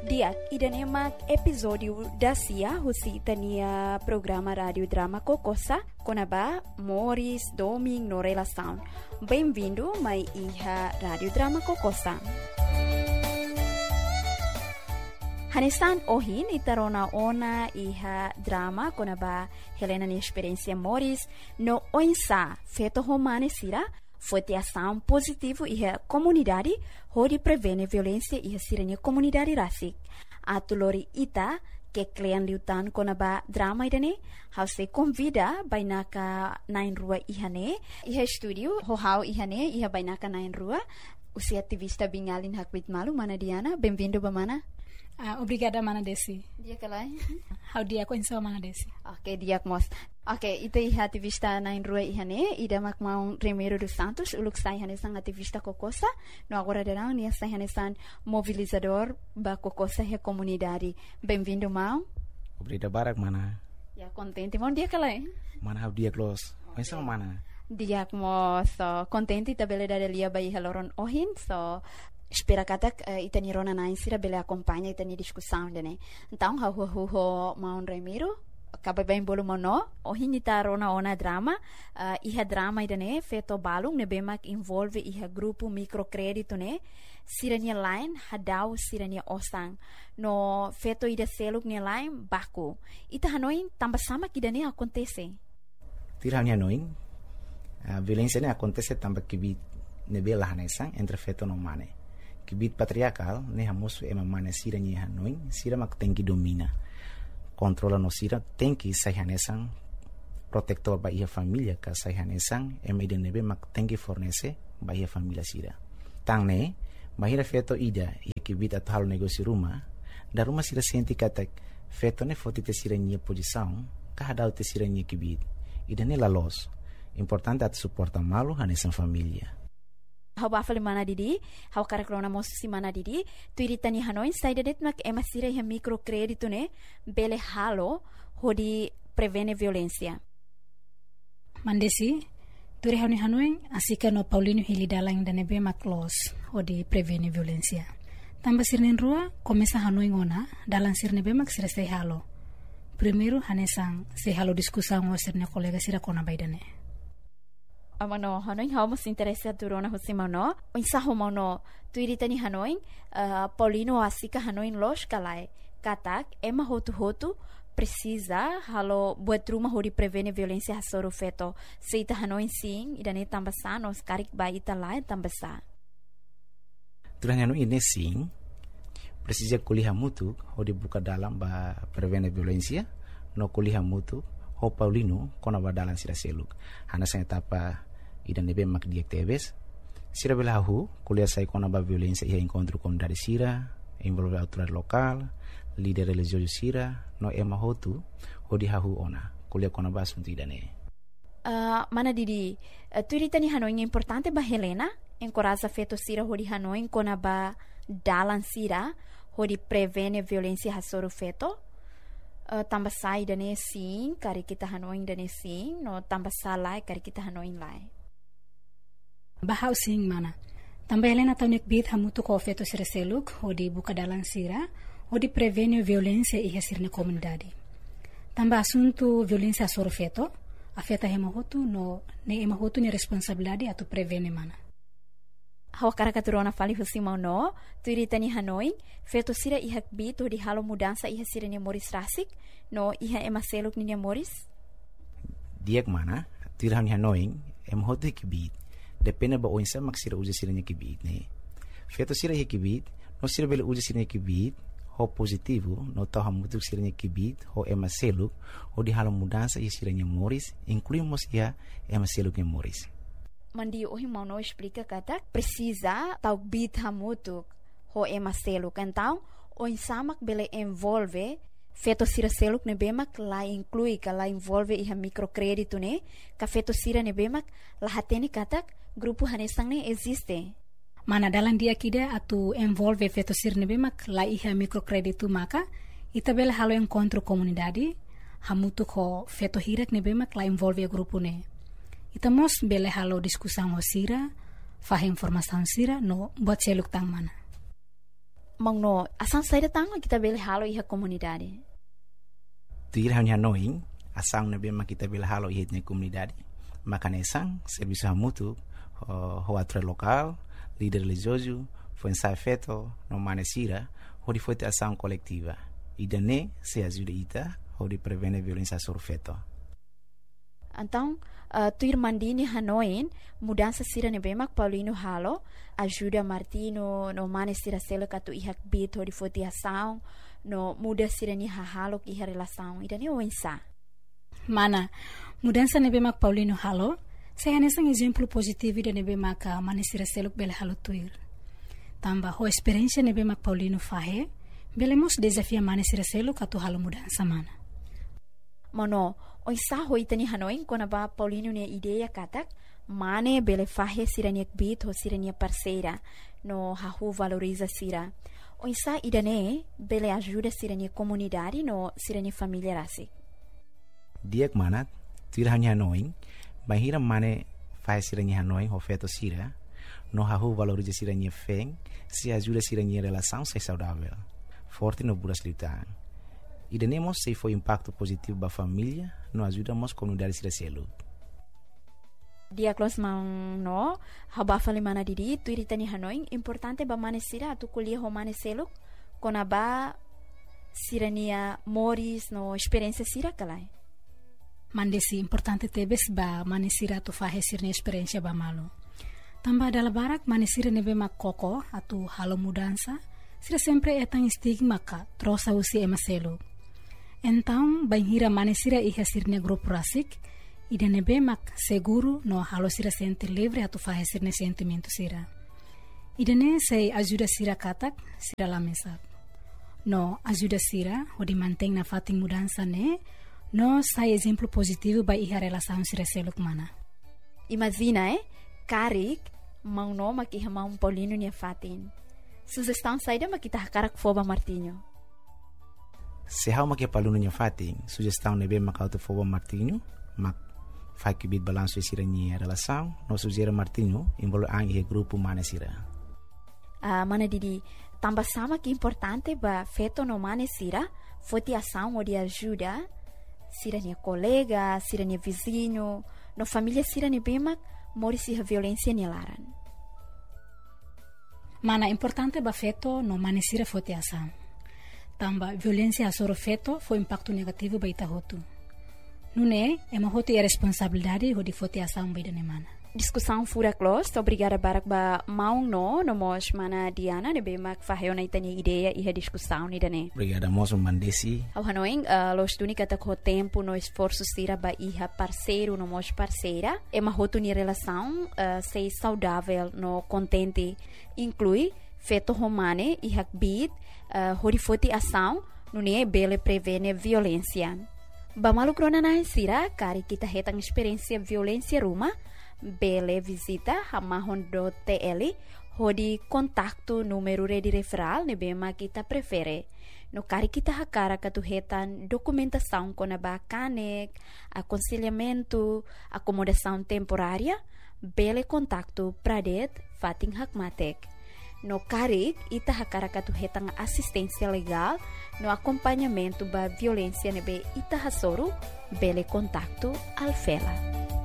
Dia idanemak episódio da Cia Husitania programa Rádio Drama Kokosa Konaba Morris Doming no Relação. Bem-vindo mai iha Rádio Drama Kokosa. Hanesan ohin itarona ona iha drama konaba Helena ni experiência Morris no oinsa feto romane sira foi ação positivo iha comunidade hori prevene violência iha sirene comunidade rasik atulori ita que klean liutan konaba drama idane hause convida bainaka nain rua ihane iha studio ho ihane iha bainaka nain rua usi ativista bingalin hakwit malu mana Diana bem-vindo bamana. Obrigada, Mana Desi. Dia kalai. How dia ko insa Mana Desi. Okay, dia mos. Okay, ita iha ativista na rua ihane, ida mak mau Remiro dos Santos, uluk sai hane sang ativista Kokosa, no agora darão nia sai hane sang mobilizador ba Kokosa he comunidade. Bem-vindo, mau. Obrigado barak mana. Ya contente mon dia kalai. Mana how dia close. Insa mana. Dia mos so contente tabele da lia bai haloron ohin so espera katak itani rona na insira bele acompanha itani discussão dene então ho maun Remiro acaba bem bolo mono o hinita rona ona drama iha drama idane feto balung ne bemak involve iha grupo microcredito ne sirania line hadau sirania osang no feto ida seluk ne line baku ita hanoin tambah sama kidane acontece tirania noin violência ne acontece tambah kibit ne bela hanesang entre feto no mane kibit patriarcal ne hamus ema mane sira ni hanoin sira mak tenki domina controla no sira tenki sai hanesang protector ba ia família ka sai hanesang ema ide nebe mak tenki fornece ba ia família sira tang ne bahira feto ida ia kibit atal negosi rumah da rumah sira senti katak feto ne foti te sira ni posição ka hadau te sira ni kibit ida ne la los importante at suporta malu hanesang família. Hau bafale mana didi, hau karakrona mosu si mana didi, tu iritani hanoin saida det mak ema sira iha microcredito ne bele halo hodi prevene violência. Mandesi, tu rehani hanoin asika no Paulino hili dalang dane be mak los hodi prevene violência. Tambah sirnen rua komesa hanoin ona dalang sirne be mak sira se halo. Primeiro hanesang se halo diskusang o sirne kolega sira kona baidane. Amano hanoin hau mas interessa turona husimano insaho mano tu iritani hanoin Paulino asika hanoin los kalai katak ema hotu precisa halo buat rumah hori prevene violência hasoro feto seita hanoin sim idane tambasa nos karik ba ita lai tambasa turanya no ine sim precisa kuliah mutu hori buka dalam ba prevene violência no kuliah mutu ho Paulino kona ba dalam sira seluk hana sa etapa idan nebe mak diactives sira belahu kuliah sai kona ba violência ia encontro com dari sira envolve autoridade local líder religioso sira no ema hotu hodi hahu ona kuliah kona ba asunto idane mana didi tu iritani hanoin importante ba Helena encoraja feto sira hodi hanoin kona ba dalan sira hodi prevene violência hasoro feto tambah sai dane sim kari kita hanoin dane sim no tambah salai kari kita hanoin lai bahau sing mana tambah Helena taunik bit hamutu ko feto sira seluk hodi buka dalang sira hodi prevene violência iha sirne comunidade tambah asunto violência soro feto afeta hemahotu no ne emahotu ni responsabilidade atu prevene mana hawa karakaturona fali husimau no tu iritani hanoin feto sira iha bit hodi halo mudança iha sira ni Morris rasik no iha ema seluk ni Morris diak mana tu irani hanoin emahotu kibit depende ba oinsa mak sira uja sira kibit ne feto sira kibit no sira bele uja sira kibit ho positivo no tau hamutu sira kibit ho ema seluk ho di halo mudança iha sira Morris incluímos ia ema seluk ni Morris mandi ohi mau no explica kata precisa tau bit hamutu ho ema seluk então oinsa mak bele envolve feto sira seluk ne bemak la inclui ka la envolve iha microcredito ne ka feto sira ne bemak la hateni katak grupo hanesang ne existe mana dalam dia kida atu envolve feto sira ne bemak la iha microcredito maka ita bela halo encontro comunidade hamutu ko feto hirak ne bemak la envolve grupo ne ita mos bele halo diskusang ho sira fahim informação sira no buat seluk tang mana Mangno, asang saída tanga kita bele halo iha komunidade. Tuir hanya noing, asang nabe kita bele halo iha komunidade. Makanesang, serviço mútuo, roatre local, líder religioso, foi ensaio feito, no manesira, onde foi ação coletiva. E daí se ajuda ita, onde prevene violência sobre feto. Então, tuir mandini hanoin, mudança sira nebemak Paulino halo, ajuda Martino, no manesira selo katu ihak bit, onde foi ação, no muda sira ni halo iha relação, e daí o ensaio. Mana, mudança nebemak Paulino halo, saya nesang exemplo positivo da nebemak manesira seluk bele halo tuir. Tamba ho experiência nebemak Paulino fahe, belemos desafia manesira seluk atu halo mudança mana. Mono, o ensaio itani hanoin quando ba Paulino ne ideia katak, mane bele fahe sirania bit ho sirania parceira, no hahu valoriza sira. O ensaio idane bele ajuda sirania comunidade no sirania família rasi. Diak manat, tuir hanya noing, bahira mane faz siranya noing ho feto sira, no hahu valoriza siranya feng, se ajuda siranya relação ser saudável, forte no buras lutar. E denemos se foi impacto positivo ba família, no ajudamos comunidade sira selu. Dia close mang no, haba fali mana didi, tuir itani hanoing, importante ba mane sira atu kuliah ho mane seluk, kona ba sirania moris no experiência sira kalai. Mandesi importante tebes ba manesira tu fahe sirne experiência ba malo. Tamba dala barak manesira nebe mak koko atu halo mudança, sira sempre etang stigma ka trosa usi emaselo. Então, banhira manesira iha sirne grupo rasik, ida nebe mak seguro no halo sira sente livre atu fahe sirne sentimento sira. Ida ne sei ajuda sira katak sira la mesa. No ajuda sira odi manteng na fating mudança ne, no sai exemplo positivo ba iha relação sira seluk mana. Imagina, Karik, mang no makiha mang Paulino niya fatin. Sugestão saída makita hakarak foba Martinho. Se hau makia Paulino niya fatin, sugestão nebe makauto foba Martinho, mak fai kibit balanço sira niya relação, no sugera Martinho, envolve ang ihe grupo mana sira. Mana didi, tambah sama que importante ba feto no mane sira, foti ação ou de ajuda, sira nia colega, sira nia vizinho, no família sira nia bemak, mori siha violência nia laran. Mana importante ba feto no mane sira foti ação. Tamba violência asoro feto foi impacto negativo ba ita hotu. Nune, ema hotu e responsabilidade ho di foti ação ba idane mana. Discussão fura close, obrigada barak ba maung no mos mana Diana ne bemak faheo na itani ideia e a discussão ni dane. Obrigada mos mandesi. Ao hanoing los tuni kata ko tempo no esforço sira ba iha parceiro no mos parceira, ema hotu ni relação sei saudável no contente inclui feto romane e hakbit horifoti ação no ne bele prevene violência. Ba malu krona na sira kari kita hetang experiência violência ruma bele visita hamahon.tl hodi kontakto número de referral ne bema kita prefere. No kari kita hakara katuhetan documentação com a bacanek, aconselhamento, acomodação temporária, bele kontakto pradet fating hakmatek. No kari ita hakara katuhetan assistência legal, no acompanhamento ba violência nebe ita hasoro, bele kontakto alfela.